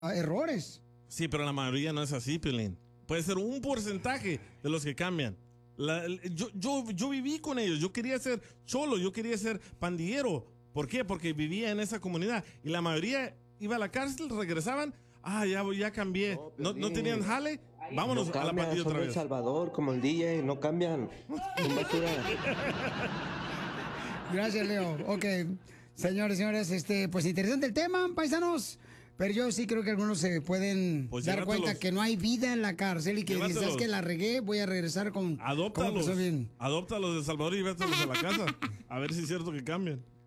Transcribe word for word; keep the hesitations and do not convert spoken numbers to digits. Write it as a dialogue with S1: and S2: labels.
S1: errores.
S2: Sí, pero la mayoría no es así, Piolín. Puede ser un porcentaje de los que cambian. La, yo, yo, yo viví con ellos. Yo quería ser cholo, yo quería ser pandillero. ¿Por qué? Porque vivía en esa comunidad. Y la mayoría iba a la cárcel, regresaban. Ah, ya, ya cambié. No, no, no tenían jale. Vámonos
S3: no cambian,
S2: a la pandilla otra
S3: son
S2: vez.
S3: El Salvador, como el D J, no cambian. Son basura.
S1: Gracias, Leo. Ok, señores, señores, este, pues interesante el tema, paisanos. Pero yo sí creo que algunos se pueden
S2: Pues
S1: dar
S2: llévatelos.
S1: cuenta que no hay vida en la cárcel y que dices,
S2: Llévatelos.
S1: ¿sabes que la regué? Voy a regresar con...
S2: Adóptalos.
S1: como persona bien.
S2: Adóptalos de Salvador y vételos a la casa. A ver si es cierto que cambian.